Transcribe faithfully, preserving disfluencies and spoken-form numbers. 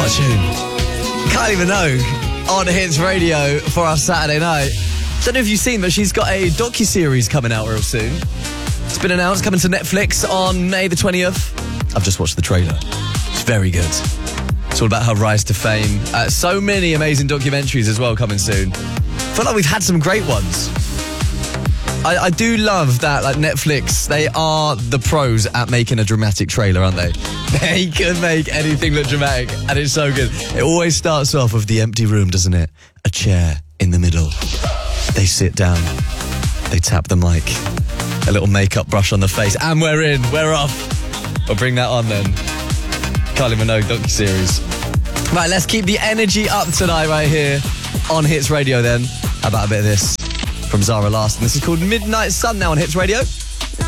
What a tune. Kylie Minogue on Hits Radio for our Saturday night. Don't know if you've seen, but she's got a docuseries coming out real soon. It's been announced, coming to Netflix on May the twentieth. I've just watched the trailer. It's very good. It's all about her rise to fame. Uh, so many amazing documentaries as well coming soon. I feel like we've had some great ones. I, I do love that, like Netflix, they are the pros at making a dramatic trailer, aren't they? They can make anything look dramatic, and it's so good. It always starts off with the empty room, doesn't it? A chair in the middle. They sit down. They tap the mic. A little makeup brush on the face. And we're in. We're off. We'll bring that on then. Kylie Minogue docuseries. Right, let's keep the energy up tonight right here on Hits Radio then. How about a bit of this from Zara Larsson? This is called Midnight Sun now on Hits Radio.